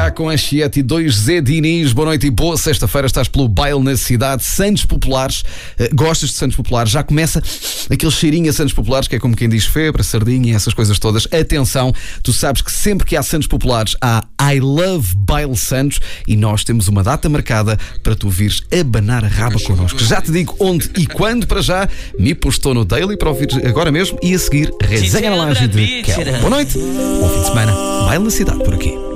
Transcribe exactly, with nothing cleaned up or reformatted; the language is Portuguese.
H com a Chiete e dois Z Diniz. Boa noite e boa sexta-feira. Estás pelo baile na cidade. Santos Populares. Uh, gostas de Santos Populares? Já começa aquele cheirinho a Santos Populares, que é como quem diz febre, sardinha e essas coisas todas. Atenção, tu sabes que sempre que há Santos Populares há I Love Baile Santos e nós temos uma data marcada para tu vires abanar a raba connosco. Já te digo onde e quando. Para já, me postou no Daily para ouvir agora mesmo e a seguir resenha na laje de Kel. Boa noite, bom fim de semana. Baile na cidade por aqui.